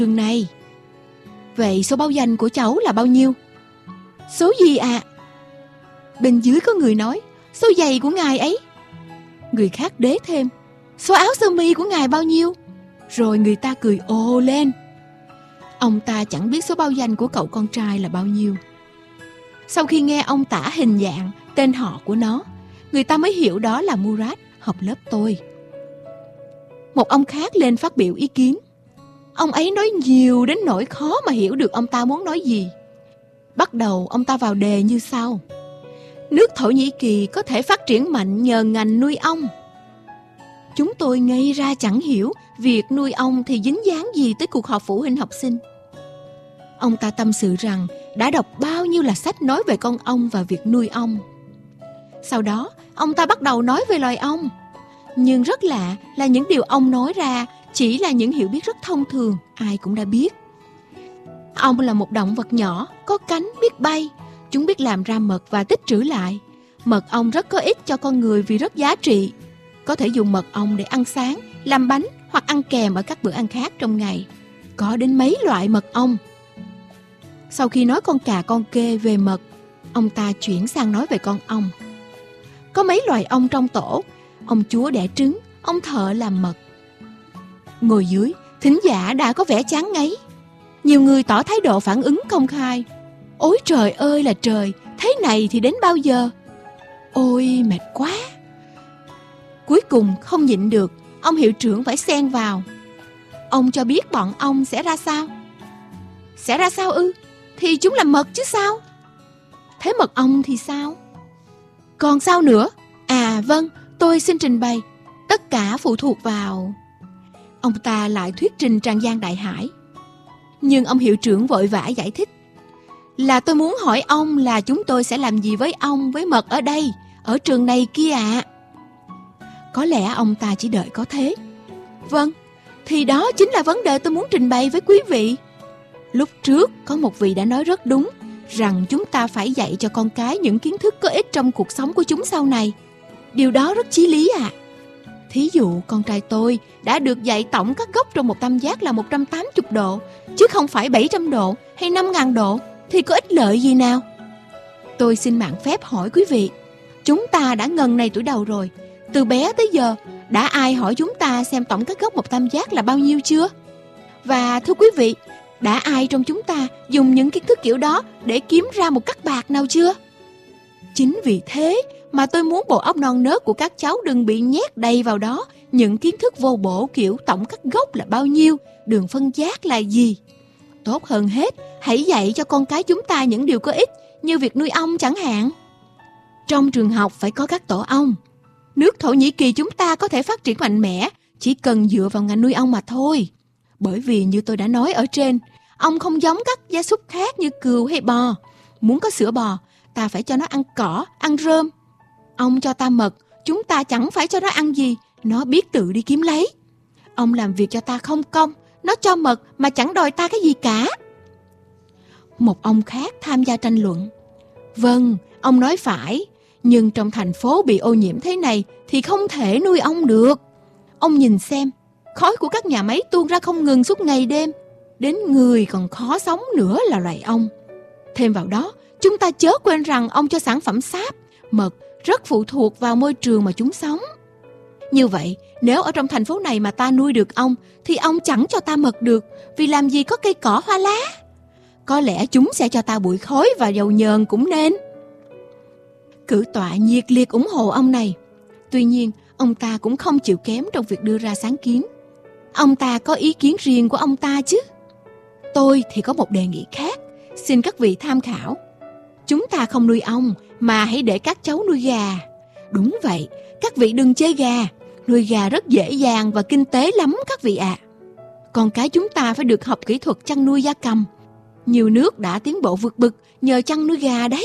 trường này. Vậy số báo danh của cháu là bao nhiêu? Số gì ạ? Bên dưới có người nói, số giày của ngài ấy. Người khác đế thêm, số áo sơ mi của ngài bao nhiêu? Rồi người ta cười ồ lên. Ông ta chẳng biết số báo danh của cậu con trai là bao nhiêu. Sau khi nghe ông tả hình dạng, tên họ của nó, người ta mới hiểu đó là Murat, học lớp tôi. Một ông khác lên phát biểu ý kiến. Ông ấy nói nhiều đến nỗi khó mà hiểu được ông ta muốn nói gì. Bắt đầu ông ta vào đề như sau: nước Thổ Nhĩ Kỳ có thể phát triển mạnh nhờ ngành nuôi ong. Chúng tôi ngây ra chẳng hiểu việc nuôi ong thì dính dáng gì tới cuộc họp phụ huynh học sinh. Ông ta tâm sự rằng đã đọc bao nhiêu là sách nói về con ong và việc nuôi ong. Sau đó, ông ta bắt đầu nói về loài ong. Nhưng rất lạ là những điều ông nói ra chỉ là những hiểu biết rất thông thường, ai cũng đã biết. Ong là một động vật nhỏ, có cánh, biết bay. Chúng biết làm ra mật và tích trữ lại. Mật ong rất có ích cho con người vì rất giá trị. Có thể dùng mật ong để ăn sáng, làm bánh hoặc ăn kèm ở các bữa ăn khác trong ngày. Có đến mấy loại mật ong. Sau khi nói con cà con kê về mật, ông ta chuyển sang nói về con ong. Có mấy loài ong trong tổ, ông chúa đẻ trứng, ông thợ làm mật. Ngồi dưới, thính giả đã có vẻ chán ngấy. Nhiều người tỏ thái độ phản ứng công khai. Ôi trời ơi là trời, thế này thì đến bao giờ? Ôi mệt quá. Cuối cùng không nhịn được, ông hiệu trưởng phải xen vào. Ông cho biết bọn ong sẽ ra sao? Sẽ ra sao ư? Thì chúng là mật chứ sao? Thế mật ong thì sao? Còn sao nữa? À vâng, tôi xin trình bày. Tất cả phụ thuộc vào... Ông ta lại thuyết trình tràn gian đại hải. Nhưng ông hiệu trưởng vội vã giải thích. Là tôi muốn hỏi ông là chúng tôi sẽ làm gì với ong, với mật ở đây, ở trường này kia ạ. Có lẽ ông ta chỉ đợi có thế. Vâng, thì đó chính là vấn đề tôi muốn trình bày với quý vị. Lúc trước có một vị đã nói rất đúng, rằng chúng ta phải dạy cho con cái những kiến thức có ích trong cuộc sống của chúng sau này. Điều đó rất chí lý ạ. Thí dụ con trai tôi đã được dạy tổng các góc trong một tam giác là 180 độ, chứ không phải 700 độ hay 5.000 độ, thì có ích lợi gì nào? Tôi xin mạng phép hỏi quý vị, chúng ta đã ngần này tuổi đầu rồi, từ bé tới giờ, đã ai hỏi chúng ta xem tổng các góc một tam giác là bao nhiêu chưa? Và thưa quý vị, đã ai trong chúng ta dùng những kiến thức kiểu đó để kiếm ra một cắc bạc nào chưa? Chính vì thế mà tôi muốn bộ óc non nớt của các cháu đừng bị nhét đầy vào đó những kiến thức vô bổ kiểu tổng các góc là bao nhiêu, đường phân giác là gì. Tốt hơn hết, hãy dạy cho con cái chúng ta những điều có ích như việc nuôi ong chẳng hạn. Trong trường học phải có các tổ ong. Nước Thổ Nhĩ Kỳ chúng ta có thể phát triển mạnh mẽ chỉ cần dựa vào ngành nuôi ong mà thôi. Bởi vì như tôi đã nói ở trên, ong không giống các gia súc khác như cừu hay bò. Muốn có sữa bò, ta phải cho nó ăn cỏ, ăn rơm. Ong cho ta mật, chúng ta chẳng phải cho nó ăn gì, nó biết tự đi kiếm lấy. Ong làm việc cho ta không công, nó cho mật mà chẳng đòi ta cái gì cả. Một ông khác tham gia tranh luận. Vâng, ông nói phải, nhưng trong thành phố bị ô nhiễm thế này thì không thể nuôi ong được. Ông nhìn xem, khói của các nhà máy tuôn ra không ngừng suốt ngày đêm, đến người còn khó sống nữa là loài ong. Thêm vào đó, chúng ta chớ quên rằng ong cho sản phẩm sáp, mật rất phụ thuộc vào môi trường mà chúng sống. Như vậy, nếu ở trong thành phố này mà ta nuôi được ong, thì ong chẳng cho ta mật được, vì làm gì có cây cỏ hoa lá. Có lẽ chúng sẽ cho ta bụi khói và dầu nhờn cũng nên. Cử tọa nhiệt liệt ủng hộ ông này. Tuy nhiên, ông ta cũng không chịu kém trong việc đưa ra sáng kiến. Ông ta có ý kiến riêng của ông ta chứ. Tôi thì có một đề nghị khác, xin các vị tham khảo. Chúng ta không nuôi ong, mà hãy để các cháu nuôi gà. Đúng vậy, các vị đừng chơi gà. Nuôi gà rất dễ dàng và kinh tế lắm các vị ạ. Con cái chúng ta phải được học kỹ thuật chăn nuôi gia cầm. Nhiều nước đã tiến bộ vượt bậc nhờ chăn nuôi gà đấy.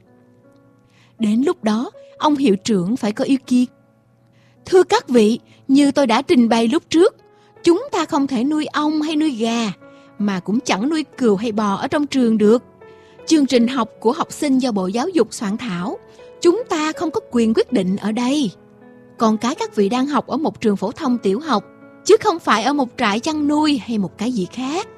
Đến lúc đó, ông hiệu trưởng phải có ý kiến. Thưa các vị, như tôi đã trình bày lúc trước, chúng ta không thể nuôi ong hay nuôi gà, mà cũng chẳng nuôi cừu hay bò ở trong trường được. Chương trình học của học sinh do Bộ Giáo dục soạn thảo, chúng ta không có quyền quyết định ở đây. Con cái các vị đang học ở một trường phổ thông tiểu học, chứ không phải ở một trại chăn nuôi hay một cái gì khác.